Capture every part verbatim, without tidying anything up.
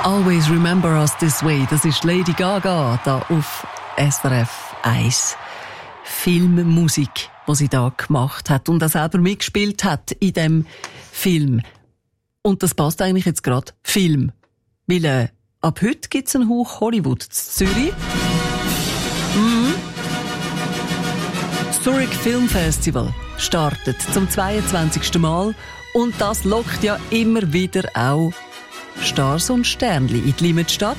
Always Remember Us This Way. Das ist Lady Gaga da auf S R F eins. Filmmusik, die sie da gemacht hat und auch selber mitgespielt hat in dem Film. Und das passt eigentlich jetzt gerade. Film. Weil äh, ab heute gibt es einen Hauch Hollywood in Zürich. Mhm. Das Zurich Film Festival startet zum zweiundzwanzigsten Mal und das lockt ja immer wieder auch Stars und Sternli in die Limmatstadt.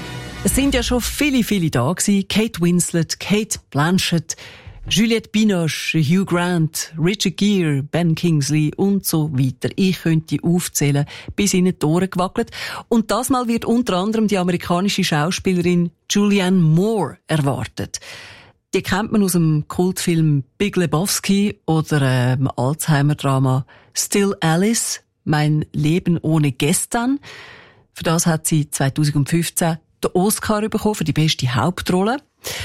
Es sind ja schon viele, viele da gewesen. Kate Winslet, Kate Blanchett, Juliette Binoche, Hugh Grant, Richard Gere, Ben Kingsley und so weiter. Ich könnte aufzählen, bis ihnen die Ohren gewackelt. Und das Mal wird unter anderem die amerikanische Schauspielerin Julianne Moore erwartet. Die kennt man aus dem Kultfilm Big Lebowski oder dem Alzheimer-Drama Still Alice, Mein Leben ohne Gestern. Für das hat sie zweitausendfünfzehn den Oscar bekommen für die beste Hauptrolle.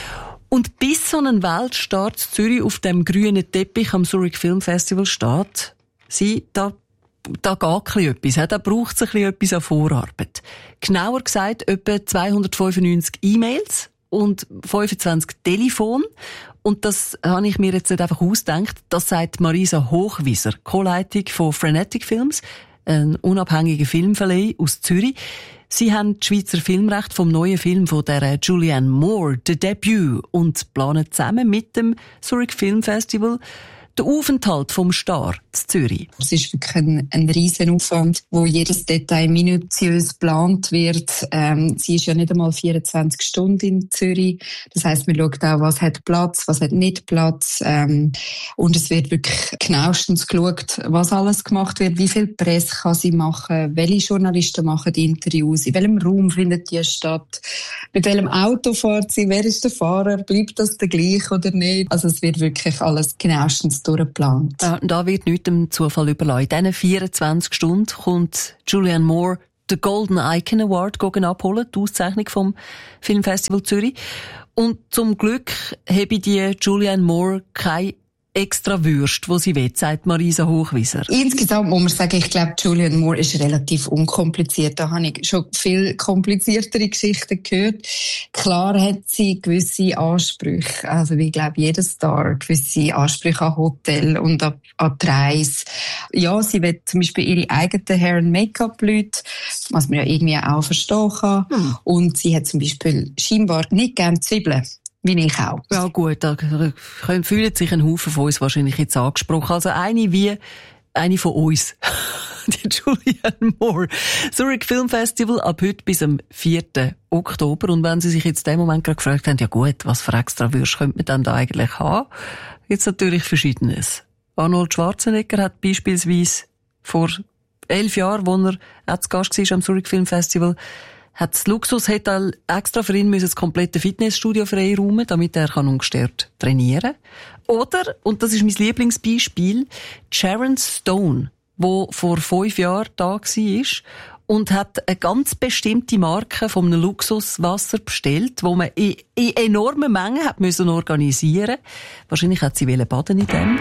Und bis so ein Weltstart in Zürich auf dem grünen Teppich am Zurich Film Festival steht, sie, da, da geht ein bisschen etwas, da braucht es ein bisschen etwas an Vorarbeit. Genauer gesagt, etwa zweihundertfünfundneunzig E-Mails und fünfundzwanzig Telefon. Und das habe ich mir jetzt nicht einfach ausgedacht. Das sagt Marisa Hochwieser, Co-Leitung von Frenetic Films, ein unabhängiger Filmverleih aus Zürich. Sie haben das Schweizer Filmrecht vom neuen Film von der Julianne Moore, «The Debut», und planen zusammen mit dem Zurich Film Festival den Aufenthalt vom Star in Zürich. Es ist wirklich ein, ein riesen Aufwand, wo jedes Detail minutiös geplant wird. Ähm, sie ist ja nicht einmal vierundzwanzig Stunden in Zürich. Das heisst, man schaut auch, was hat Platz, was hat nicht Platz. Ähm, und es wird wirklich genauestens geschaut, was alles gemacht wird, wie viel Presse kann sie machen, welche Journalisten machen die Interviews, in welchem Raum findet die statt, mit welchem Auto fährt sie, wer ist der Fahrer, bleibt das der gleiche oder nicht. Also es wird wirklich alles genauestens durchgeplant. Ja, da wird nichts dem Zufall überlassen. In diesen vierundzwanzig Stunden kommt Julianne Moore den Golden Icon Award abholen, die Auszeichnung vom Filmfestival Zürich. Und zum Glück habe die Julianne Moore keine extra Würst, wo sie will, sagt Marisa Hochwieser. Insgesamt muss man sagen, ich glaube, Julianne Moore ist relativ unkompliziert. Da habe ich schon viel kompliziertere Geschichten gehört. Klar hat sie gewisse Ansprüche, also wie, glaube jeder Star, gewisse Ansprüche an Hotel und an, an die Reise. Ja, sie will zum Beispiel ihre eigenen Hair- und Make-up-Leute, was man ja irgendwie auch verstehen kann. Hm. Und sie hat zum Beispiel scheinbar nicht gerne Zwiebeln. Wie ich auch. Ja gut, da fühlen sich ein Haufen von uns wahrscheinlich jetzt angesprochen. Also eine wie eine von uns. Die Julianne Moore. Zurich Film Festival ab heute bis am vierten Oktober. Und wenn Sie sich jetzt in dem Moment gerade gefragt haben, ja gut, was für extra Würste könnte man dann da eigentlich haben? Jetzt natürlich Verschiedenes. Arnold Schwarzenegger hat beispielsweise vor elf Jahren, als er auch zu Gast war am Zurich Film Festival, hat das Luxushotel extra für ihn das komplette Fitnessstudio freiräumen, damit er ungestört trainieren kann. Oder, und das ist mein Lieblingsbeispiel, Sharon Stone, die vor fünf Jahren da war und hat eine ganz bestimmte Marke von einem Luxuswasser bestellt, wo man in, in enormen Mengen hat müssen organisieren. Wahrscheinlich hat sie baden in dem.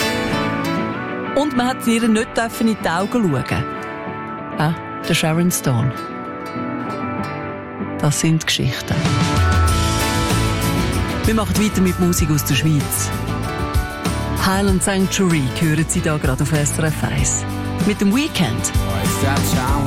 Und man hat ihr nicht in die Augen schauen. Ah, der Sharon Stone. Das sind Geschichten. Wir machen weiter mit Musik aus der Schweiz. Highland Sanctuary hören Sie da gerade auf S R F eins. Mit dem Weekend. I stepped down